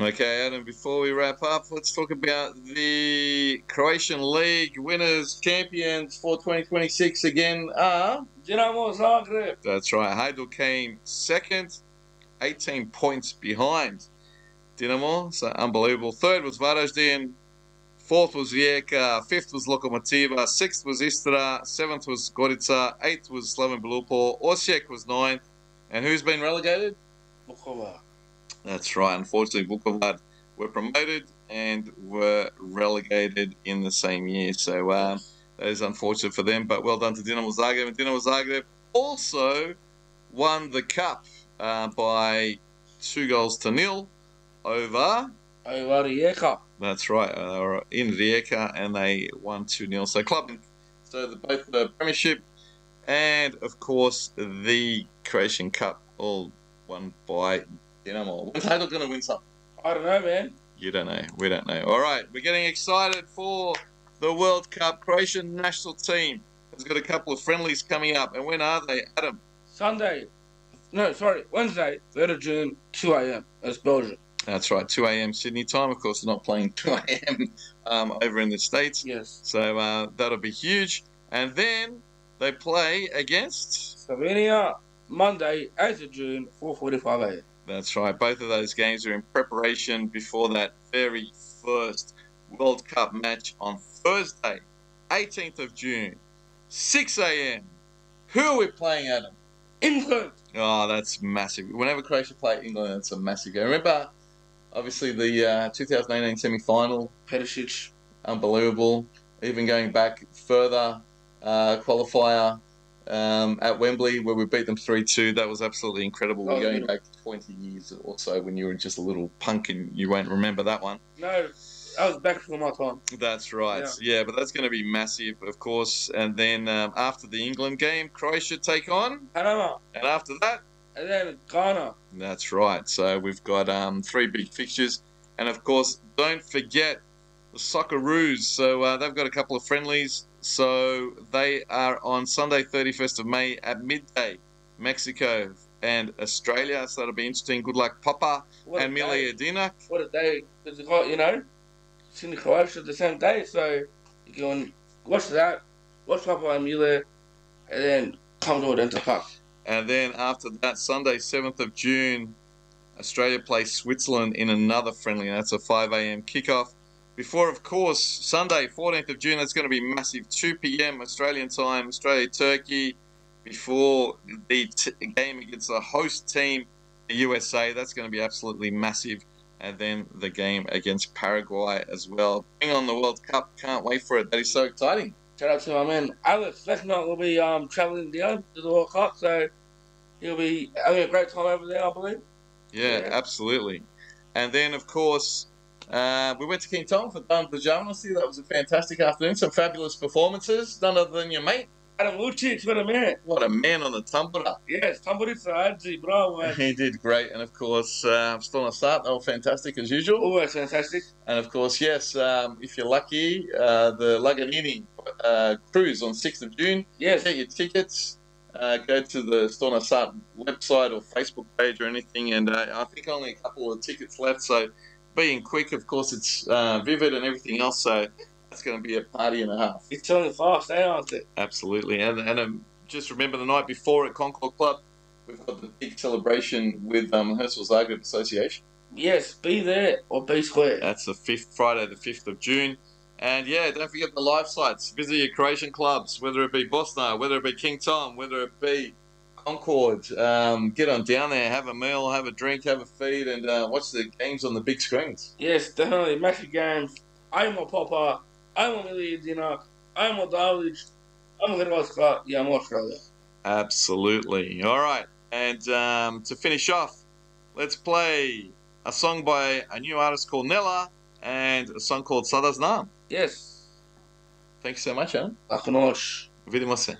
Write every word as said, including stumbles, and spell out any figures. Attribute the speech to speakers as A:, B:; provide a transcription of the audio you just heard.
A: Okay, Adam, before we wrap up, let's talk about the Croatian League winners, champions for twenty twenty-six again are...
B: Dinamo Zagreb.
A: That's right. Hajduk came second, eighteen points behind Dinamo, so unbelievable. Third was Varaždin, fourth was Rijeka, fifth was Lokomotiva, sixth was Istra, seventh was Gorica, eighth was Slaven Belupo, Osijek was ninth, and who's been relegated?
B: Vukovar.
A: That's right. Unfortunately, Vukovar were promoted and were relegated in the same year. So uh, that is unfortunate for them. But well done to Dinamo Zagreb. And Dinamo Zagreb also won the cup uh, by two goals to nil over...
B: Over Rijeka.
A: That's right. Uh, they were in Rijeka and they won two nil. So club, so the, both the Premiership and, of course, the Croatian Cup all won by Dinamo. When's Hajduk going to win something?
B: I don't know, man.
A: You don't know. We don't know. All right. We're getting excited for the World Cup. Croatian national team has got a couple of friendlies coming up. And when are they, Adam?
B: Sunday. No, sorry. Wednesday, third of June, two A M That's Belgium.
A: That's right. two A M Sydney time. Of course, they're not playing two A M um, over in the States.
B: Yes.
A: So uh, that'll be huge. And then they play against...
B: Slovenia, Monday, eighth of June, four forty-five A M
A: That's right. Both of those games are in preparation before that very first World Cup match on Thursday, eighteenth of June, six A M Who are we playing, Adam?
B: England.
A: Oh, that's massive. Whenever Croatia play England, that's a massive game. Remember, obviously, the uh, two thousand eighteen semi-final.
B: Perisic.
A: Unbelievable. Even going back further, uh, qualifier um, at Wembley where we beat them three two. That was absolutely incredible. We're going back twenty years or so when you were just a little punk and you won't remember that one.
B: No, that was back before my time.
A: That's right. Yeah, yeah but that's going to be massive, of course. And then um, after the England game, Croatia take on
B: Panama.
A: And after that?
B: And then Ghana.
A: That's right. So we've got um, three big fixtures. And, of course, don't forget the Socceroos. So uh, they've got a couple of friendlies. So they are on Sunday, thirty-first of May at midday, Mexico and Australia. So that'll be interesting. Good luck, Papa
B: What
A: and Milija Dinak.
B: What a day. Because they got, you know, Sydney Croatia the same day. So you can watch that, watch Papa and Milija, and then come to Adenta Park.
A: And then after that, Sunday, seventh of June, Australia plays Switzerland in another friendly, and that's a five A M kickoff. Before, of course, Sunday, fourteenth of June, that's going to be massive, two P M Australian time, Australia-Turkey, before the t game against the host team, the U S A. That's going to be absolutely massive. And then the game against Paraguay as well. Bring on the World Cup. Can't wait for it. That is so exciting.
B: Shout out to my man Alex. Next night we'll be um, travelling down to the World Cup, so he'll be having a great time over there, I believe.
A: Yeah, yeah. Absolutely. And then, of course, uh, we went to King Tom for Dun Pajamasi. That was a fantastic afternoon. Some fabulous performances. None other than your mate.
B: Adam Lucic, what a man.
A: What a man on the tambura.
B: Yes, tamburica, Adzi, bravo, man.
A: He did great. And, of course, uh, still on start. They were fantastic as usual.
B: Always fantastic.
A: And, of course, yes, um, if you're lucky, uh, the Lagarini uh, cruise on sixth of June.
B: Yes.
A: Get your tickets. Uh, go to the Storm Sart website or Facebook page or anything. And uh, I think only a couple of tickets left. So being quick, of course, it's uh, Vivid and everything else. So that's going to be a party and a half.
B: It's telling fast, eh, aren't it?
A: Absolutely. And, and um, just remember the night before at Concord Club, we've got the big celebration with um, Herstal Zagreb Association.
B: Yes, be there or be square.
A: That's the fifth Friday, the fifth of June. And yeah, don't forget the live sites. Visit your Croatian clubs, whether it be Bosna, whether it be King Tom, whether it be Concord. Um, get on down there, have a meal, have a drink, have a feed, and uh, watch the games on the big screens.
B: Yes, definitely. Massive games. I'm a Papa. I'm a Milija Dinak. I'm a Dalic. I'm a Hrvatska. Yeah, I'm Australia.
A: Absolutely. All right. And um, to finish off, let's play a song by a new artist called Nella and a song called Sada Znam.
B: Yes.
A: Thanks so much, Alan.
B: Laku noć.
A: Vidimo se.